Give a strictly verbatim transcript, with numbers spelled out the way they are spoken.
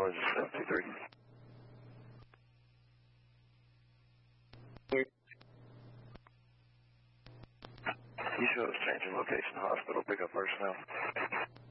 Tower, this is seven two three. You show us changing location, hospital, pick up personnel.